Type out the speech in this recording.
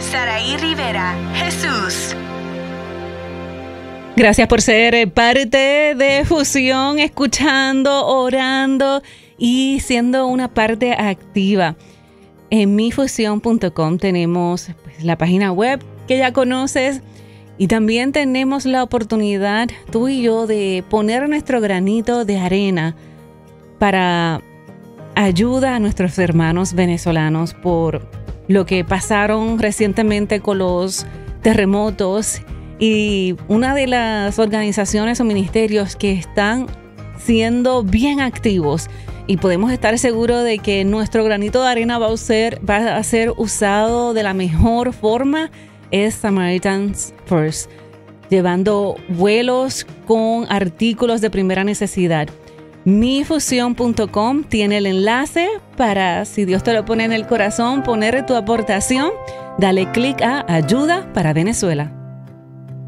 Saraí Rivera, Jesús. Gracias por ser parte de Fusión, escuchando, orando y siendo una parte activa. En mifusión.com tenemos la página web que ya conoces y también tenemos la oportunidad, tú y yo, de poner nuestro granito de arena para ayuda a nuestros hermanos venezolanos por lo que pasaron recientemente con los terremotos. Y una de las organizaciones o ministerios que están siendo bien activos y podemos estar seguros de que nuestro granito de arena va a ser usado de la mejor forma es Samaritan's Purse, llevando vuelos con artículos de primera necesidad. mifusión.com tiene el enlace para, si Dios te lo pone en el corazón, poner tu aportación. Dale clic a Ayuda para Venezuela.